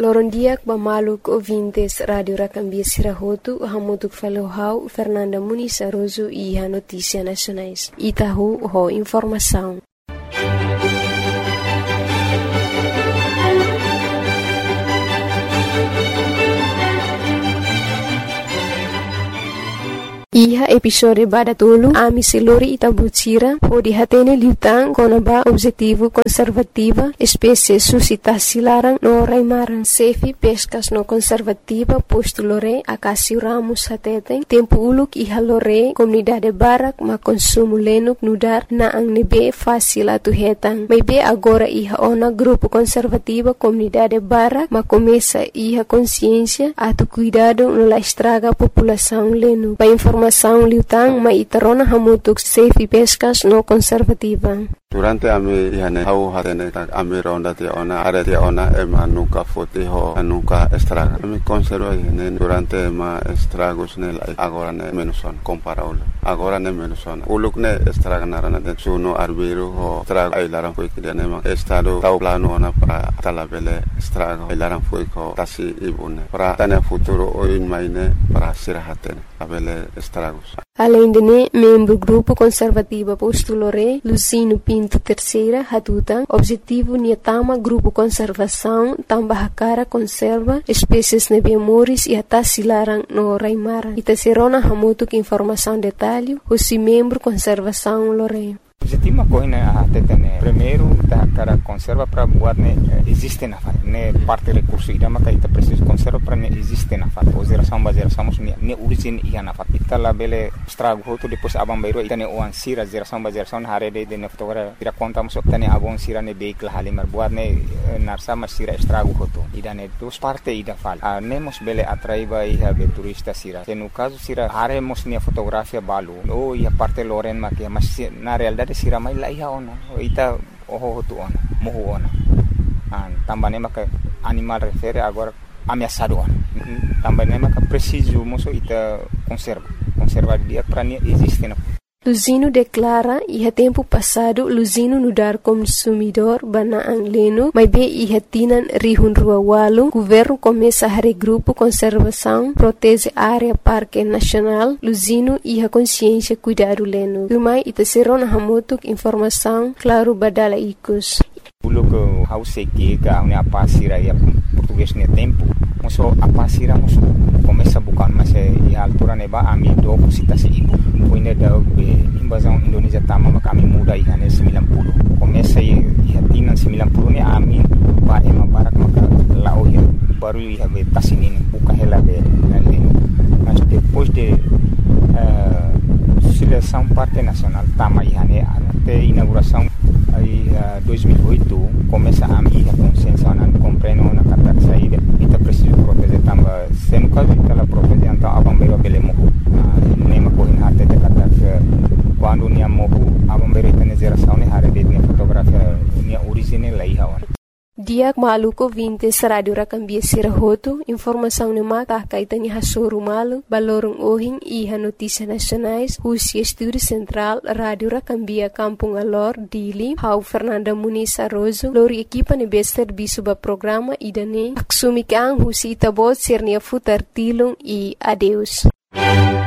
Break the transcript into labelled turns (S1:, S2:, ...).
S1: Loron diak bamaluk ouvintes Radio Racambia Sirahotu, hamutuk falohau Fernanda Muniz Aroso e a Notícia Nacionais. Itahu ho informação. Iha episode badatulu ami silori itabutira o dihatene liutang konaba objetivo conservativa espécie suscitasi larang no raimaran sefi pescas no conservativa posto lore akasi ramus hateten tempo uluk iha lore comunidade barak ma consumo lenuk nudar na ang nebe fácil atu hetang maybe agora iha ona grupo conservativa comunidade barak ma começa iha consciência atu cuidado no la estraga população lenu pa informação liutang maitarona hamutuk safe pescas no conservativa.
S2: Durante ami ihane hau hatene ami ronda te ona are te ona ema nunca fote ho nunca estraga. Ami conserva ihane durante ema estragos nel agora ne menuson comparable. Agora ne menuson. Uluk ne estraga narana de suno arbiro ho estraga ailaran foi que ne ma estado tau plano ona para talabele estraga ailaran foi ko tasi ibune. Para tane futuro o in maine para sirahatene abele estragos.
S1: Além de membro grupo conservativa postulore Lucino Pinto terceira hatutan objetivo niatama grupo conservação tambah cara conserva espécies nebemoris e atasilarang no raimara itaserona hamutuk informação detalhe o membro conservação lore.
S3: Objetivo uma coisa até né primeiro da cara conserva para buat né existe na fat né parte recurso ida maka ita preciso conserva para né existe na fat o geração né origem ia na fat ita la bele estrago hoto depois abang bairo ita né o ansira geração hare de né fotografia ira conta mas ita né abang sira né veículo halimar buat né narsa mas sira estrago hoto ida né dos parte ida fal nemos bele atraiba ia be turista sira no caso sira hare mos né fotografia balu o ia parte loren makia mas na realidade sira mai la iha ona ita oho tu ona moho ona tambane maka animal refere agora ameaçado ona tambane maka preciso moço ita conserva dia para nem existe na
S1: Luzino declara iha tempo passado Luzino nudar consumidor banaang leno mas be iha tinan rihun rua walu governo começa a regrupo conservação protege área parque nacional Luzino iha consciência cuidado leno rumai ita serona hamutuk informação claro badala ikus
S3: Uluk hause que ga apa sira ya português ne tempo moso apa sira moso começa bukan mas ya altura neba ami do cita ibu poine da invasão Indonesia tama kami muda ihane 90 começa ya tinan 90 ne ami ba ema barak maka lao ya baru ya tasinin buka hela be mas depois de seleção parte nacional tama ihane até inauguração aí 2008 começa a minha consciência na compreendo na carta saída ita preciso proteger tamba sendo caso ela proteger então abambeiro belemo nema coin até de carta quando nia mohu abambeiro tem geração ne hare de fotografia nia original lá ia
S1: Diak maluko vintes Radio Racambia Sirahotu, informação ne mata kaitani hasoru malu, balorong ohing iha notícia nacionais, Husi Estúdio Central, Radio Racambia Kampung Alor, Dili, hau Fernanda Muniz Aroso, lori equipa ne bester bisuba programa idane, aksumikang Husi itabot sernia futar tilung e adeus.